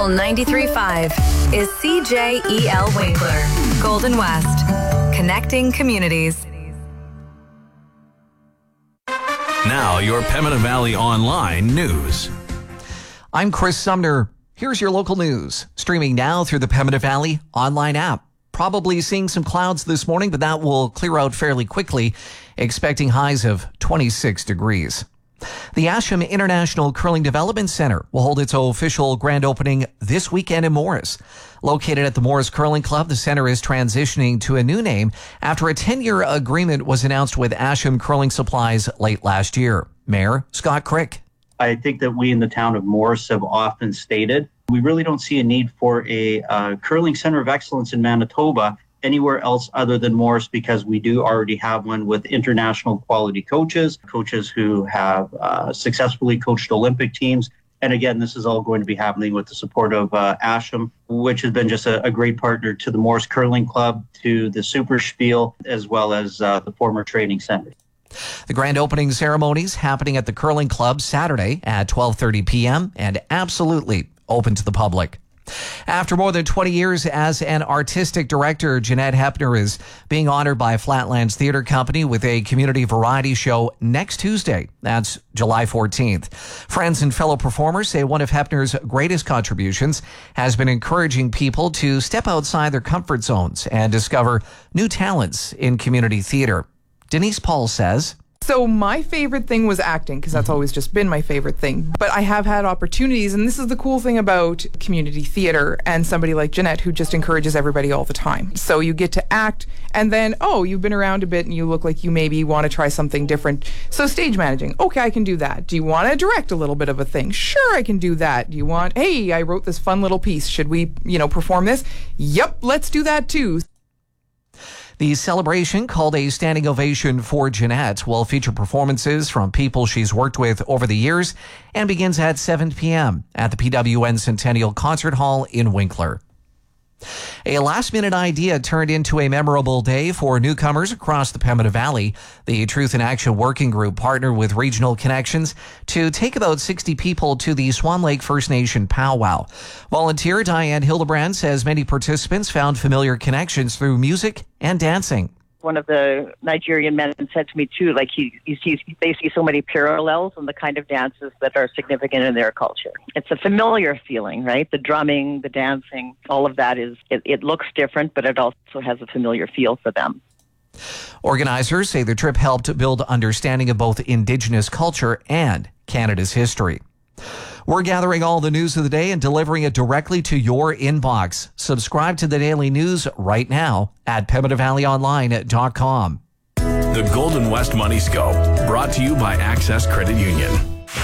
Local 93.5 is CJEL Winkler, Golden West, connecting communities. Now, your Pembina Valley Online news. I'm Chris Sumner. Here's your local news. Streaming now through the Pembina Valley Online app. Probably seeing some clouds this morning, but that will clear out fairly quickly, expecting highs of 26 degrees. The Ascham International Curling Development Center will hold its official grand opening this weekend in Morris. Located at the Morris Curling Club, the center is transitioning to a new name after a 10-year agreement was announced with Ascham Curling Supplies late last year. Mayor Scott Crick. I think that we in the town of Morris have often stated we really don't see a need for a curling center of excellence in Manitoba anywhere else other than Morris, because we do already have one with international quality coaches who have successfully coached Olympic teams. And again, this is all going to be happening with the support of Ascham, which has been just a great partner to the Morris Curling Club, to the Super Spiel, as well as the former training center. The grand opening ceremony is happening at the Curling Club Saturday at 12:30 p.m. and absolutely open to the public. After more than 20 years as an artistic director, Jeanette Hepner is being honored by Flatlands Theatre Company with a community variety show next Tuesday. That's July 14th. Friends and fellow performers say one of Hepner's greatest contributions has been encouraging people to step outside their comfort zones and discover new talents in community theatre. Denise Paul says, so my favorite thing was acting, because that's always just been my favorite thing. But I have had opportunities, and this is the cool thing about community theater and somebody like Jeanette who just encourages everybody all the time. So you get to act, and then, you've been around a bit and you look like you maybe want to try something different. So stage managing, okay, I can do that. Do you want to direct a little bit of a thing? Sure, I can do that. Do you want, hey, I wrote this fun little piece. Should we, perform this? Yep, let's do that too. The celebration, called a standing ovation for Jeanette, will feature performances from people she's worked with over the years and begins at 7 p.m. at the PWN Centennial Concert Hall in Winkler. A last-minute idea turned into a memorable day for newcomers across the Pembina Valley. The Truth in Action Working Group partnered with Regional Connections to take about 60 people to the Swan Lake First Nation powwow. Volunteer Diane Hildebrand says many participants found familiar connections through music and dancing. One of the Nigerian men said to me too, like they see so many parallels in the kind of dances that are significant in their culture. It's a familiar feeling, right? The drumming, the dancing, all of that it looks different, but it also has a familiar feel for them. Organizers say the trip helped build understanding of both Indigenous culture and Canada's history. We're gathering all the news of the day and delivering it directly to your inbox. Subscribe to the Daily News right now at PembinaValleyOnline.com. The Golden West Money Scope, brought to you by Access Credit Union.